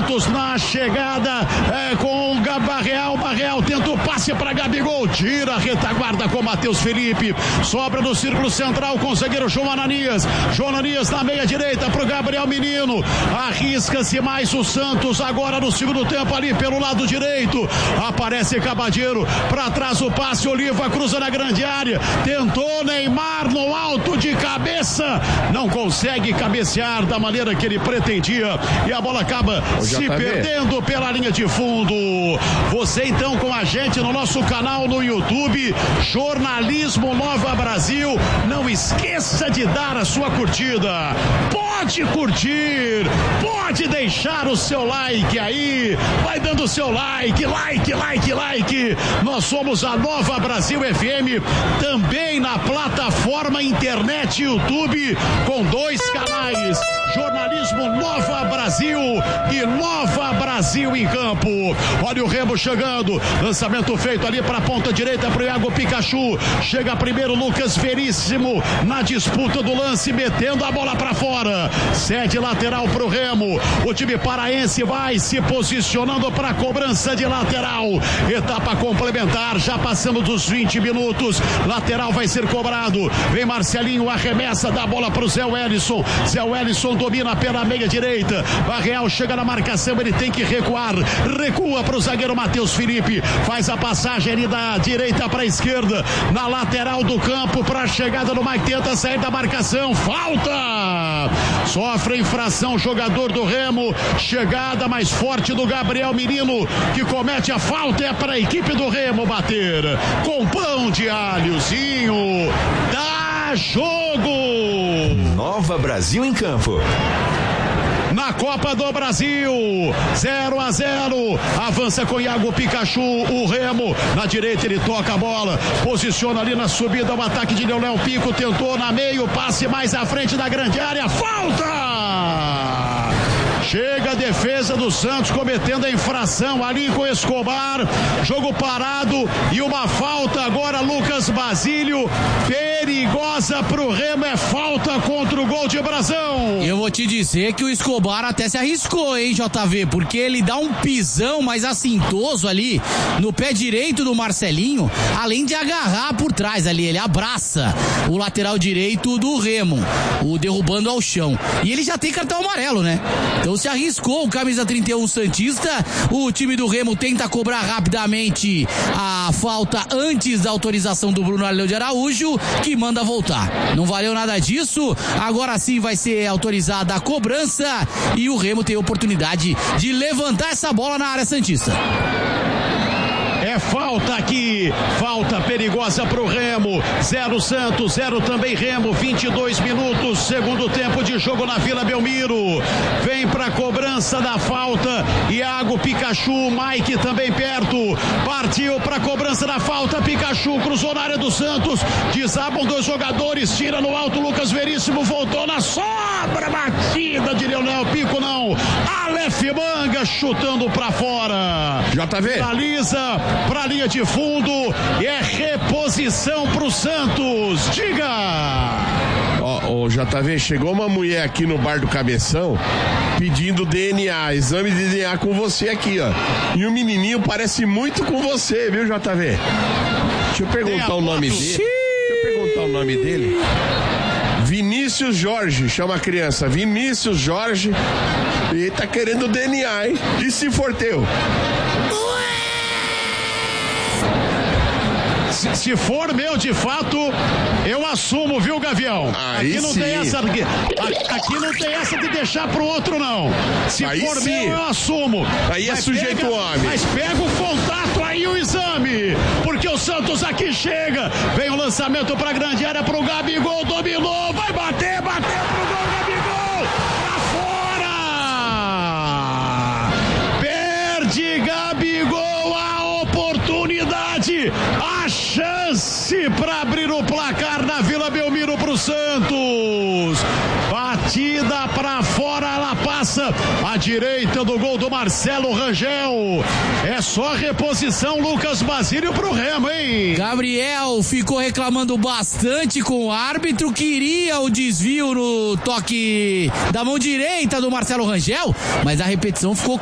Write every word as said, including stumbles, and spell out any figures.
Santos na chegada é, com o Barreal. Barreal tenta o passe para Gabigol, tira a retaguarda com Matheus Felipe, sobra no círculo central com o zagueiro João Ananias. João Ananias na meia direita pro Gabriel Menino, arrisca-se mais o Santos agora no segundo tempo ali pelo lado direito, aparece Cabadeiro, para trás o passe, Oliva cruza na grande área, tentou Neymar no alto de cabeça, não consegue cabecear da maneira que ele pretendia e a bola acaba se perdendo pela linha de fundo. Você então com a gente no nosso canal no YouTube, Jornalismo Nova Brasil, não esqueça de dar a sua curtida, pode curtir, pode deixar o seu like aí, vai dando o seu like, like, like, like, nós somos a Nova Brasil F M, também na plataforma internet YouTube, com dois canais, Jornalismo Nova Brasil e Nova Brasil em Campo. Olha o Remo chegando, lançamento feito ali para a ponta direita para o Iago Pikachu, chega primeiro Lucas Veríssimo na disputa do lance, metendo a bola para fora, cede lateral para o Remo, o time paraense vai se posicionando para a cobrança de lateral, etapa complementar, já passando dos vinte minutos, lateral vai ser cobrado, vem Marcelinho, arremessa, dá a bola para o Zé Wellison, Zé Wellison domina pela meia direita, Barreal chega na marcação, ele tem que recuar, recua para o zagueiro Matheus Felipe, faz a passagem ali da direita para a esquerda, na lateral do campo para a chegada do Mike, tenta sair da marcação, falta, sofre infração jogador do Remo, chegada mais forte do Gabriel Menino, que comete a falta, é para a equipe do Remo bater, com pão de alhozinho, dá jogo! Nova Brasil em Campo. Na Copa do Brasil, zero a zero, avança com Iago Pikachu, o Remo, na direita ele toca a bola, posiciona ali na subida, o ataque de Leonel Pico, tentou na meio, passe mais à frente da grande área, falta! Chega a defesa do Santos cometendo a infração ali com Escobar, jogo parado e uma falta agora, Lucas Basílio, perigosa pro Remo, é falta contra o gol de Brasão. Eu vou te dizer que o Escobar até se arriscou, hein, J V, porque ele dá um pisão mais assintoso ali no pé direito do Marcelinho, além de agarrar por trás ali, ele abraça o lateral direito do Remo, o derrubando ao chão, e ele já tem cartão amarelo, né? Então se arriscou o camisa trinta e um santista, o time do Remo tenta cobrar rapidamente a falta antes da autorização do Bruno Arleu de Araújo, que manda voltar. Não valeu nada disso, agora sim vai ser autorizada a cobrança e o Remo tem a oportunidade de levantar essa bola na área santista. É falta aqui, falta perigosa pro Remo, zero Santos, zero também Remo, vinte e dois minutos, segundo tempo de jogo na Vila Belmiro, vem pra cobrança da falta, Iago Pikachu, Mike também perto, partiu pra cobrança da falta, Pikachu cruzou na área do Santos, desabam dois jogadores, tira no alto Lucas Veríssimo, voltou na sobra, batida de Leonel Pico, não, Aleph Manga chutando pra fora, J V, finaliza pra linha de fundo e é reposição pro Santos, diga! Ó, ô, J V, chegou uma mulher aqui no bar do Cabeção pedindo D N A, exame de D N A com você aqui, ó, e o menininho parece muito com você, viu, J V? Deixa eu perguntar o nome dele, deixa eu perguntar o nome dele. Vinícius Jorge, chama a criança, Vinícius Jorge, e tá querendo D N A, hein? E se for teu? Se, se for meu de fato, eu assumo, viu, Gavião? Aí aqui não sim. tem essa aqui, aqui não tem essa de deixar pro outro, não. Se aí for sim. meu, eu assumo. Aí é mas sujeito pega, homem. Mas pega o contato aí, o exame, porque o Santos aqui chega, vem o lançamento pra grande área pro Gabigol, dominou, vai bater, bateu pro gol, Gabigol, pra fora, perde Gabigol a oportunidade, a chance para abrir o placar na Vila Belmiro pro Santos, batida para fora, ela passa à direita do gol do Marcelo Rangel, é só reposição, Lucas Basílio pro Remo, hein? Gabriel ficou reclamando bastante com o árbitro, queria o desvio no toque da mão direita do Marcelo Rangel, mas a repetição ficou